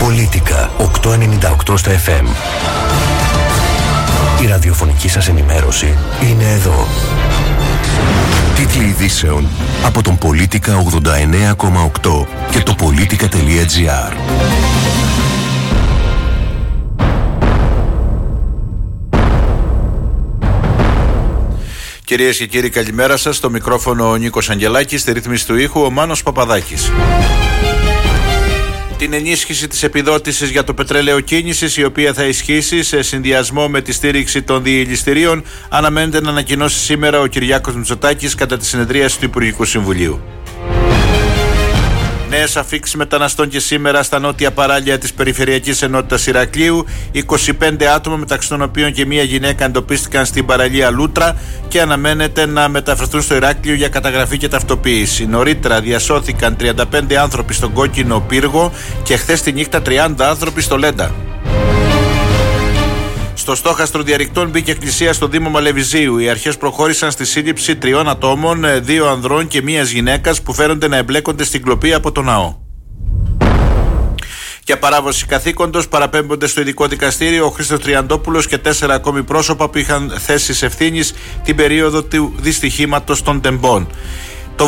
Πολίτικα 898 στα FM. Η ραδιοφωνική σας ενημέρωση είναι εδώ. Τίτλοι ειδήσεων από τον Πολίτικα 89,8 και το Πολίτικα.gr. Κυρίες και κύριοι, καλημέρα σας. Στο μικρόφωνο ο Νίκος Αγγελάκης, στη ρύθμιση του ήχου ο Μάνος Παπαδάκης. Την ενίσχυση της επιδότησης για το πετρέλαιο κίνησης, η οποία θα ισχύσει σε συνδυασμό με τη στήριξη των διελιστηρίων, αναμένεται να ανακοινώσει σήμερα ο Κυριάκος Μητσοτάκης κατά τη συνεδρίαση του Υπουργικού Συμβουλίου. Νέες αφίξεις μεταναστών και σήμερα στα νότια παράλια της Περιφερειακής Ενότητας Ηρακλείου. 25 άτομα, μεταξύ των οποίων και μία γυναίκα, εντοπίστηκαν στην παραλία Λούτρα και αναμένεται να μεταφερθούν στο Ηράκλειο για καταγραφή και ταυτοποίηση. Νωρίτερα διασώθηκαν 35 άνθρωποι στον Κόκκινο Πύργο και χθες τη νύχτα 30 άνθρωποι στο Λέντα. Στο στόχαστρο διαρρηκτών μπήκε εκκλησία στο Δήμο Μαλεβιζίου. Οι αρχές προχώρησαν στη σύλληψη 3 ατόμων, 2 ανδρών και 1 γυναίκας που φέρονται να εμπλέκονται στην κλοπή από τον ναό. Για παράβαση καθήκοντος παραπέμπονται στο ειδικό δικαστήριο ο Χρήστος Τριαντόπουλος και 4 ακόμη πρόσωπα που είχαν θέσεις ευθύνης την περίοδο του δυστυχήματος των Τεμπών.